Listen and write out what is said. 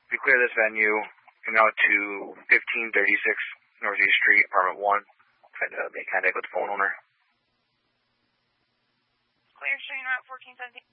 We clear this venue and out to 1536 Northeast Street, Apartment 1. Trying to make contact with the phone owner. Clear, showing route 1417.